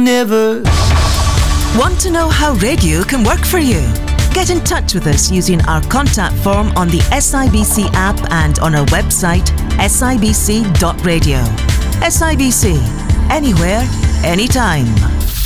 never. Want to know how radio can work for you? Get in touch with us using our contact form on the SIBC app and on our website sibc.radio. SIBC, anywhere, anytime.